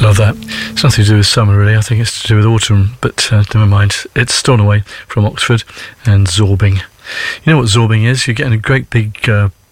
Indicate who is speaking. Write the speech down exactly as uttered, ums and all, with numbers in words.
Speaker 1: Love that. It's nothing to do with summer, really. I think it's to do with autumn, but uh, never mind. It's Stornoway from Oxford and Zorbing. You know what Zorbing is? You're getting a great big uh,